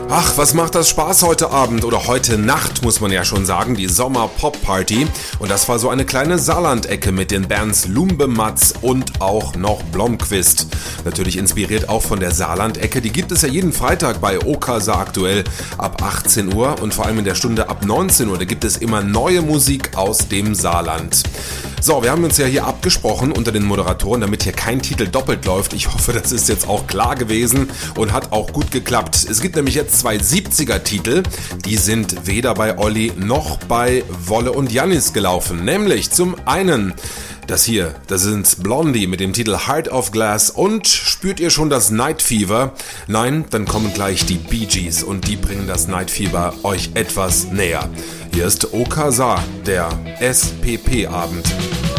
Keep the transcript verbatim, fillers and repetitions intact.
Ach, was macht das Spaß heute Abend oder heute Nacht, muss man ja schon sagen, die Sommer-Pop-Party. Und das war so eine kleine Saarland-Ecke mit den Bands Lumbe Matz und auch noch Blomqvist. Natürlich inspiriert auch von der Saarland-Ecke, die gibt es ja jeden Freitag bei Okasa aktuell ab achtzehn Uhr und vor allem in der Stunde ab neunzehn Uhr, da gibt es immer neue Musik aus dem Saarland. So, wir haben uns ja hier abgesprochen unter den Moderatoren, damit hier kein Titel doppelt läuft. Ich hoffe, das ist jetzt auch klar gewesen und hat auch gut geklappt. Es gibt nämlich jetzt zwei siebziger-Titel, die sind weder bei Olli noch bei Wolle und Jannis gelaufen. Nämlich zum einen das hier, das sind Blondie mit dem Titel Heart of Glass und spürt ihr schon das Night Fever? Nein, dann kommen gleich die Bee Gees und die bringen das Night Fever euch etwas näher. Hier ist Okasa, der S P P-Abend.